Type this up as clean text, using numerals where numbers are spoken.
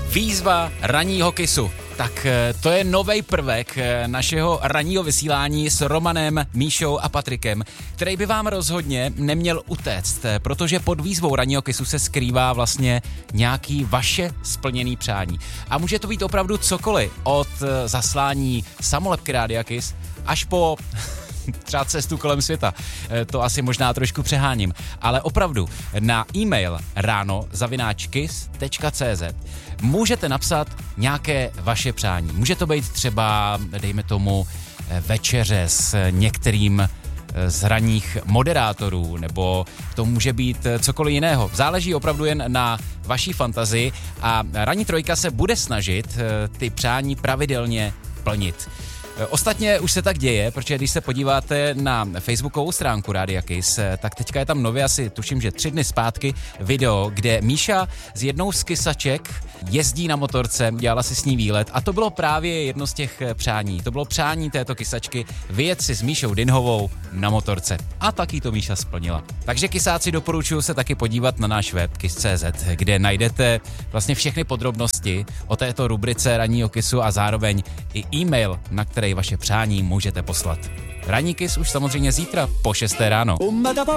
Výzva ranního kisu. Tak to je nový prvek našeho ranního vysílání s Romanem, Míšou a Patrikem, který by vám rozhodně neměl utéct, protože pod výzvou ranního kisu se skrývá vlastně nějaký vaše splněný přání. A může to být opravdu cokoliv, od zaslání samolepky Rádia Kiss až po třeba cestu kolem světa. To asi možná trošku přeháním. Ale opravdu na e-mail rano@kiss.cz můžete napsat nějaké vaše přání. Může to být třeba, dejme tomu, večeře s některým z ranních moderátorů, nebo to může být cokoliv jiného. Záleží opravdu jen na vaší fantazii a ranní trojka se bude snažit ty přání pravidelně plnit. Ostatně už se tak děje, protože když se podíváte na facebookovou stránku Rádia Kiss, tak teďka je tam nově asi, tuším, že 3 dny zpátky video, kde Míša s jednou z kysaček jezdí na motorce, dělala si s ní výlet a to bylo právě jedno z těch přání. To bylo přání této kysačky vyjet si s Míšou Dinhovou na motorce. A taky to Míša splnila. Takže kysáci, doporučuji se taky podívat na náš web kiss.cz, kde najdete vlastně všechny podrobnosti o této rubrice ranního kisu a zároveň i e-mail, na který vaše přání můžete poslat. Ranní Kiss už samozřejmě zítra po 6 ráno.